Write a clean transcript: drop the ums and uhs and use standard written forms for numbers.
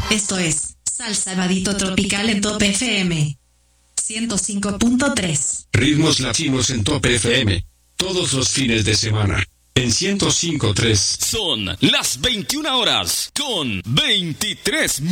Esto es Salsa Vadito Tropical en Top FM 105.3. Ritmos latinos en Top FM. Todos los fines de semana. En 105.3. Son las 21 horas con 23